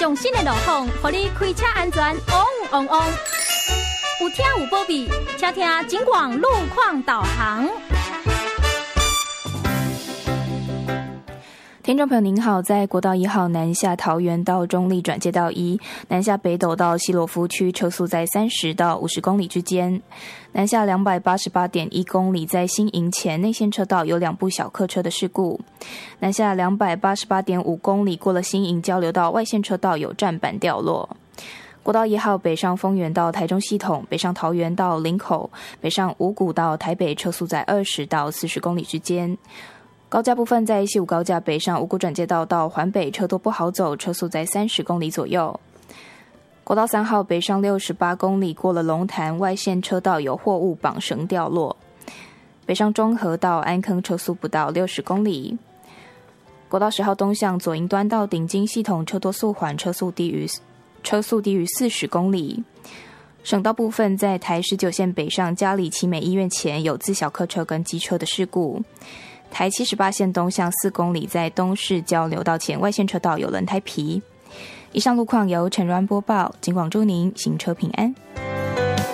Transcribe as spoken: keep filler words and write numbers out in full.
上新的路况，让你开车安全旺旺旺。有听有保庇，请听警广路况导航。 听众朋友您好，在国道一号南下桃园到中立转接道一，南下北斗到西罗夫区车速在三十到五十公里之间，南下两百八十八点一公里在新营前内线车道有两部小客车的事故，南下两百八十八点五公里过了新营交流道外线车道有站板掉落。国道一号北上丰原到台中系统，北上桃园到林口，北上五股到台北车速在二十到四十公里之间。高架部分在西武高架北上五股转接道到环北车多不好走，车速在三十公里左右。国道三号北上六十八公里过了龙潭外线车道有货物绑绳掉落，北上中和到安坑车速不到六十公里。国道十号东向左营端到顶金系统车多速缓，车速低于车速低于四十公里。省道部分在台十九线北上嘉里奇美医院前有自小客车跟机车的事故。台七十八线东向四公里在东市交流道前外线车道有轮胎皮。以上路况由陈瑞安播报，警广祝您行车平安。